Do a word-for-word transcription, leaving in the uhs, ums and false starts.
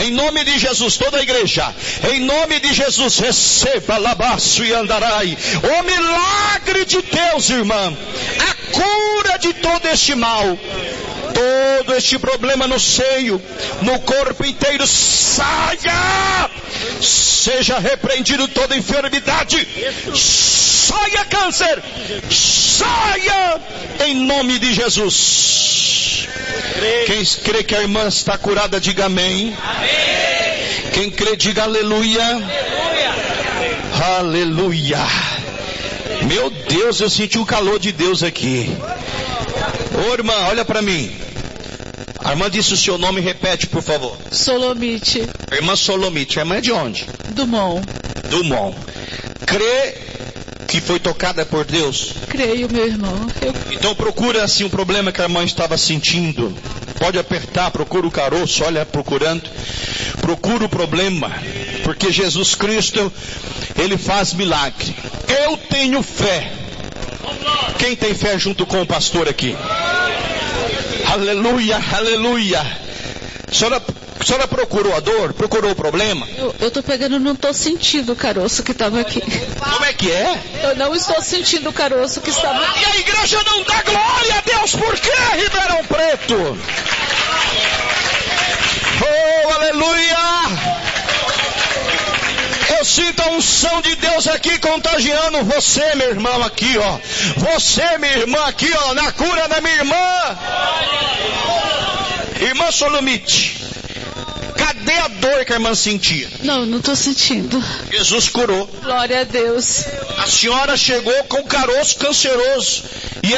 Em nome de Jesus, toda a igreja, em nome de Jesus, receba labaço e andarai. O milagre de Deus, irmã, a cura de todo este mal, todo este problema no seio, no corpo inteiro, saia! Seja repreendido toda enfermidade, saia câncer, saia em nome de Jesus. Quem crê que a irmã está curada, diga amém. Quem crê, diga aleluia. Aleluia. Meu Deus, eu senti o calor de Deus aqui. Ô irmã, olha para mim. A irmã disse o seu nome, repete por favor. Solomite. Irmã Solomite, a irmã é de onde? Dumont. Dumont. Crê que foi tocada por Deus? Creio, meu irmão. Eu... Então procura assim o problema que a irmã estava sentindo. Pode apertar, procura o caroço, olha procurando. Procura o problema, porque Jesus Cristo, Ele faz milagre. Eu tenho fé. Quem tem fé junto com o pastor aqui? Aleluia, aleluia. A senhora, a senhora procurou a dor? Procurou o problema? Eu, eu tô pegando, não tô sentindo o caroço que estava aqui. Como é que é? Eu não estou sentindo o caroço que estava aqui. E a igreja não dá glória a Deus, por quê, Ribeirão Preto? Oh, aleluia! Eu sinto a unção de Deus aqui contagiando você, meu irmão, aqui, ó. Você, minha irmã, aqui, ó, na cura da minha irmã. Irmã Solomite, cadê a dor que a irmã sentia? Não, não estou sentindo. Jesus curou. Glória a Deus. A senhora chegou com caroço canceroso. E